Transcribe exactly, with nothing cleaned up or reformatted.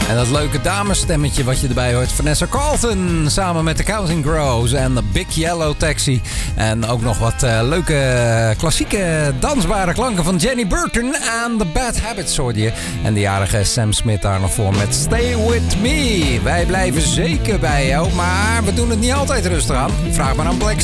En dat leuke damesstemmetje wat je erbij hoort. Vanessa Carlton samen met de Counting Crows en de Big Yellow Taxi. En ook nog wat uh, leuke klassieke dansbare klanken van Jenny Burton en The Bad Habits hoorde je. En de jarige Sam Smith daar nog voor met Stay With Me. Wij blijven zeker bij jou, maar we doen het niet altijd rustig aan. Vraag maar aan Black